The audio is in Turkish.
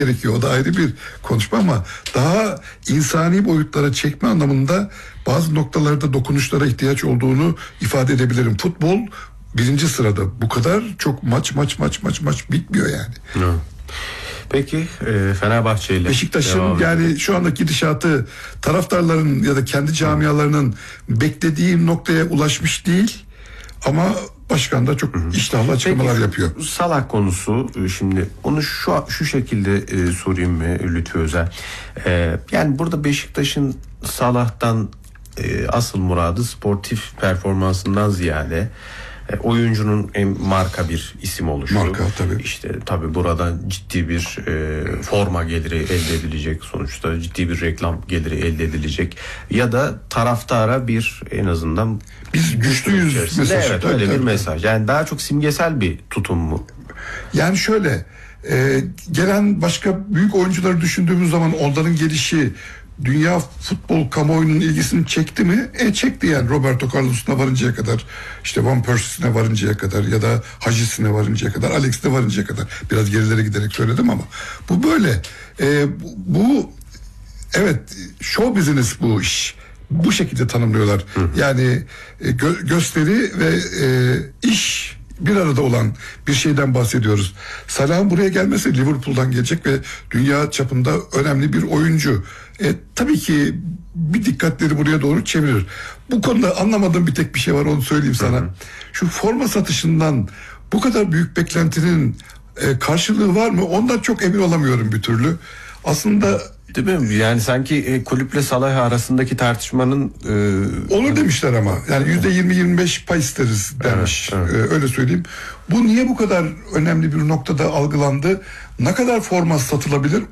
gerekiyor. O da ayrı bir konuşma ama daha insani boyutlara çekme anlamında bazı noktalarda dokunuşlara ihtiyaç olduğunu ifade edebilirim. Futbol birinci sırada. Bu kadar çok maç bitmiyor yani. Hı. Peki Fenerbahçe ile Beşiktaş'ın yani şu andaki gidişatı taraftarların ya da kendi camialarının beklediği noktaya ulaşmış değil ama başkan da çok iştahlı açıklamalar yapıyor. Salah konusu, şimdi onu şu şekilde sorayım mı Lütfü Özel? Yani burada Beşiktaş'ın Salah'tan asıl muradı sportif performansından ziyade oyuncunun marka bir isim oluşu. Marka tabii. İşte tabii burada ciddi bir forma geliri elde edilecek, sonuçta ciddi bir reklam geliri elde edilecek ya da taraftara bir en azından biz güçlüyüz mesajı. Evet, öyle bir mesaj. Yani daha çok simgesel bir tutum mu? Yani şöyle gelen başka büyük oyuncuları düşündüğümüz zaman onların gelişi dünya futbol kamuoyunun ilgisini çekti mi? Çekti yani. Roberto Carlos'una varıncaya kadar, işte Van Persie'ne varıncaya kadar ya da Hacı'sine varıncaya kadar, Alex'ine varıncaya kadar. Biraz gerilere giderek söyledim ama bu böyle. Bu evet, show business bu iş. Bu şekilde tanımlıyorlar. Yani gösteri ve iş bir arada olan bir şeyden bahsediyoruz. Salah'ın buraya gelmesi Liverpool'dan gelecek ve dünya çapında önemli bir oyuncu. Tabii ki bir dikkatleri buraya doğru çevirir. Bu konuda anlamadığım bir tek bir şey var, onu söyleyeyim sana. Şu forma satışından bu kadar büyük beklentinin karşılığı var mı? Ondan çok emin olamıyorum bir türlü. Aslında değil mi? Yani sanki kulüple Salah arasındaki tartışmanın olur demişler ama yani %20-25 pay isteriz demiş. Evet. Öyle söyleyeyim. Bu niye bu kadar önemli bir noktada algılandı? Ne kadar forma satılabilir?